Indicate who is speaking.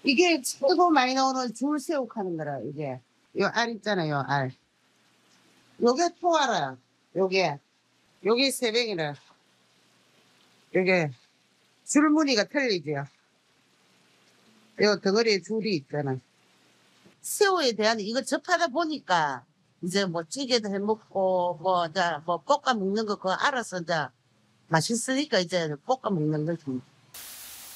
Speaker 1: 이게 최고 많이 나오는 줄새우 하는 거라, 이게. 요 알 있잖아요, 알. 요게 토알아. 요게 새뱅이라. 요게 줄무늬가 틀리죠. 요 덩어리에 줄이 있잖아. 새우에 대한 이거 접하다 보니까 이제 뭐 찌개도 해 먹고 뭐 볶아 먹는 거 그거 알아서 이제 맛있으니까 이제 볶아 먹는 거지.